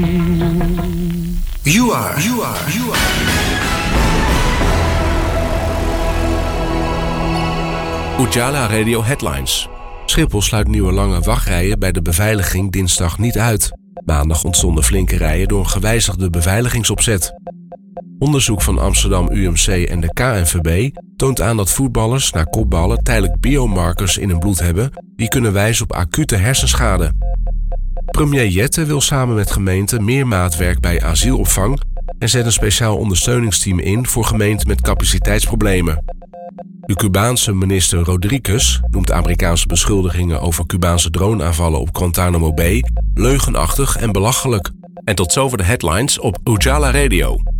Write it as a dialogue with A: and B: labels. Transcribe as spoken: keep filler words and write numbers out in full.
A: You are, you are, you are.
B: Ujala Radio Headlines. Schiphol sluit nieuwe lange wachtrijen bij de beveiliging dinsdag niet uit. Maandag ontstonden flinke rijen door een gewijzigde beveiligingsopzet. Onderzoek van Amsterdam U M C en de K N V B toont aan dat voetballers na kopballen tijdelijk biomarkers in hun bloed hebben die kunnen wijzen op acute hersenschade. Premier Jette wil samen met gemeenten meer maatwerk bij asielopvang en zet een speciaal ondersteuningsteam in voor gemeenten met capaciteitsproblemen. De Cubaanse minister Rodriguez noemt de Amerikaanse beschuldigingen over Cubaanse droneaanvallen op Guantanamo Bay leugenachtig en belachelijk. En tot zover de headlines op Ujala Radio.